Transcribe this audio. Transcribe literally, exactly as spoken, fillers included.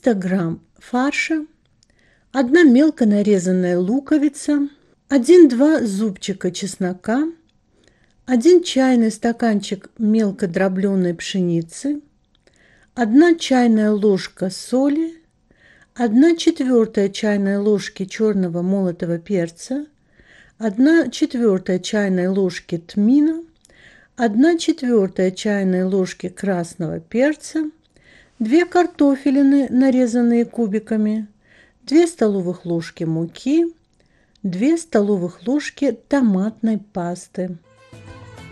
триста грамм фарша, одна мелко нарезанная луковица, один-два зубчика чеснока, один чайный стаканчик мелко дробленой пшеницы, одна чайная ложка соли, одна четвертая чайной ложки черного молотого перца, одна четвертая чайной ложки тмина, одна четвертая чайной ложки красного перца, две картофелины, нарезанные кубиками, две столовых ложки муки, две столовых ложки томатной пасты.